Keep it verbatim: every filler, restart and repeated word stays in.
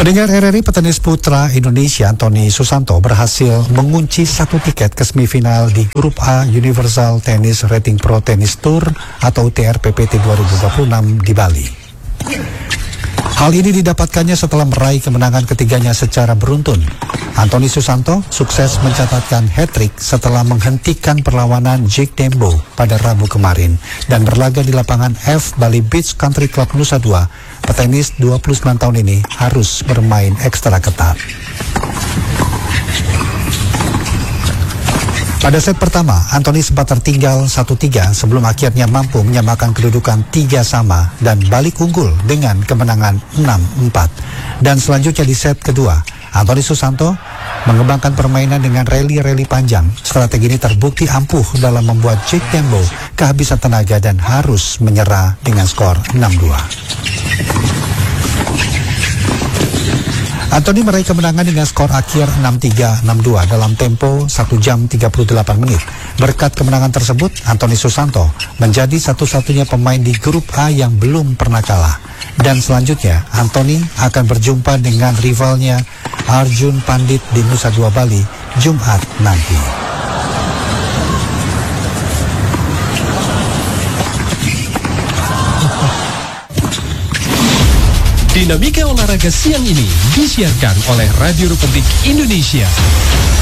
Pendengar R R I, petenis putra Indonesia Anthony Susanto berhasil mengunci satu tiket ke semifinal di Grup A Universal Tennis Rating Pro Tennis Tour atau U T R P P T dua ribu dua puluh enam di Bali. Hal ini didapatkannya setelah meraih kemenangan ketiganya secara beruntun. Anthony Susanto sukses mencatatkan hat-trick setelah menghentikan perlawanan Jake Dembo pada Rabu kemarin dan berlaga di lapangan F Bali Beach Country Club Nusa Dua. Petenis dua puluh sembilan tahun ini harus bermain ekstra ketat. Pada set pertama, Anthony sempat tertinggal satu tiga sebelum akhirnya mampu menyamakan kedudukan tiga sama dan balik unggul dengan kemenangan enam empat. Dan selanjutnya di set kedua, Anthony Susanto mengembangkan permainan dengan rally-rally panjang. Strategi ini terbukti ampuh dalam membuat Jake Dembo kehabisan tenaga dan harus menyerah dengan skor enam dua. Anthony meraih kemenangan dengan skor akhir enam tiga enam dua dalam tempo satu jam tiga puluh delapan menit. Berkat kemenangan tersebut, Anthony Susanto menjadi satu-satunya pemain di grup A yang belum pernah kalah. Dan selanjutnya, Anthony akan berjumpa dengan rivalnya Arjun Pandit di Nusa Dua Bali Jumat nanti. Dinamika olahraga siang ini disiarkan oleh Radio Republik Indonesia.